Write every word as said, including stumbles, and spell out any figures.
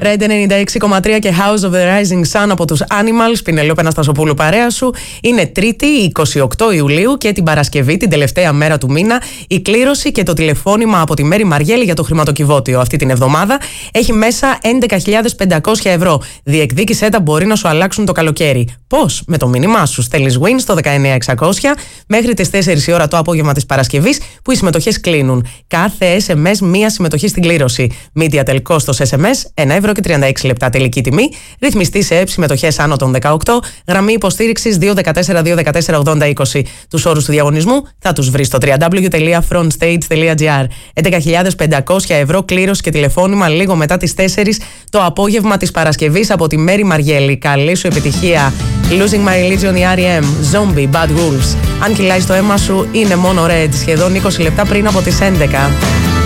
Red ενενήντα έξι κόμμα τρία και House of the Rising Sun από τους Animals. Πινελόπη Αναστασοπούλου παρέα σου. Είναι Τρίτη, εικοστή ογδόη Ιουλίου και την Παρασκευή, την τελευταία μέρα του μήνα, η κλήρωση και το τηλεφώνημα από τη Μέρη Μαριέλη για το χρηματοκιβώτιο αυτή την εβδομάδα έχει μέσα έντεκα χιλιάδες πεντακόσια ευρώ. Διεκδίκησέ τα, μπορεί να σου αλλάξουν το καλοκαίρι. Πώς? Με το μήνυμά σου. Στέλνεις win στο δεκαεννιά εξακόσια μέχρι τις τέσσερις η ώρα το απόγευμα της Παρασκευής που οι συμμετοχές κλείνουν. Κάθε ες εμ ες μία συμμετοχή στην κλήρωση. Media κόστος ες εμ ες ένα ευρώ και τριάντα έξι λεπτά τελική τιμή. Ρυθμιστή σε ΕΠ συμμετοχές άνω των δεκαοκτώ. Γραμμή υποστήριξης δύο ένα τέσσερα δύο ένα τέσσερα ογδόντα είκοσι. Τους όρους του διαγωνισμού θα τους βρεις στο double-u double-u double-u τελεία frontstage τελεία gr. έντεκα χιλιάδες πεντακόσια ευρώ κλήρωση και τηλεφώνημα λίγο μετά τις τέσσερις το απόγευμα της Παρασκευής από τη Μέρη Μαριέλη. Καλή σου επιτυχία. Losing My Religion, η αρ ι εμ, Zombie, Bad Wolves. Αν κυλάει το αίμα σου, είναι μόνο Red. Σχεδόν είκοσι λεπτά πριν από τις έντεκα.